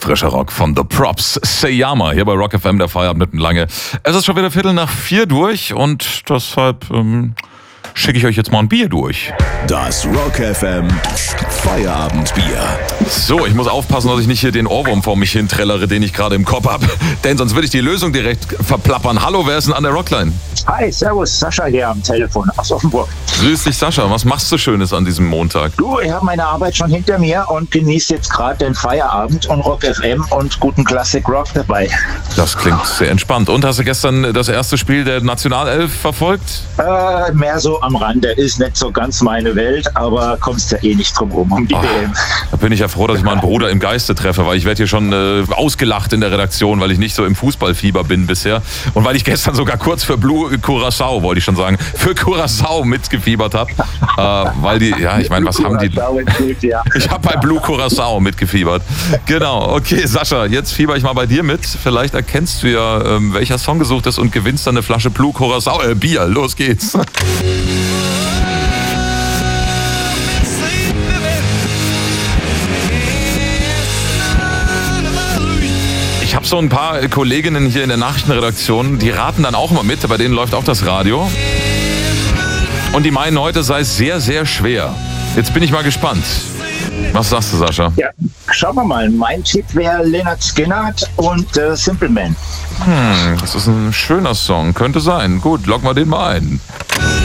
Frischer Rock von The Props, Sayama, hier bei Rock FM, der Feierabend mitten lange. Es ist schon wieder 3:45 durch und deshalb schicke ich euch jetzt mal ein Bier durch. Das Rock FM Feierabendbier. So, ich muss aufpassen, dass ich nicht hier den Ohrwurm vor mich hinträllere, den ich gerade im Kopf habe, denn sonst würde ich die Lösung direkt verplappern. Hallo, wer ist denn an der Rockline? Hi, servus, Sascha hier am Telefon aus Offenburg. Grüß dich, Sascha. Was machst du Schönes an diesem Montag? Du, ich habe meine Arbeit schon hinter mir und genieße jetzt gerade den Feierabend und Rock FM und guten Classic Rock dabei. Das klingt sehr entspannt. Und hast du gestern das erste Spiel der Nationalelf verfolgt? Mehr so am Rande, ist nicht so ganz meine Welt, aber kommst ja eh nicht drum rum um die WM. Da bin ich ja froh, dass ich meinen Bruder im Geiste treffe, weil ich werde hier schon ausgelacht in der Redaktion, weil ich nicht so im Fußballfieber bin bisher. Und weil ich gestern sogar kurz für Blue Curaçao, wollte ich schon sagen, für Curaçao mitgefiebert habe. Weil die, ja, ich meine, was haben die... Ich habe bei Blue Curaçao mitgefiebert. Genau, okay, Sascha, jetzt fieber ich mal bei dir mit. Vielleicht erkennst du ja, welcher Song gesucht ist und gewinnst dann eine Flasche Blue Curaçao, Bier. Los geht's. Ich habe so ein paar Kolleginnen hier in der Nachrichtenredaktion, die raten dann auch mal mit, bei denen läuft auch das Radio. Und die meinen, heute sei es sehr, sehr schwer. Jetzt bin ich mal gespannt. Was sagst du, Sascha? Ja, schauen wir mal. Mein Tipp wäre Lynyrd Skynyrd und Simple Man. Das ist ein schöner Song. Könnte sein. Gut, loggen wir den mal ein.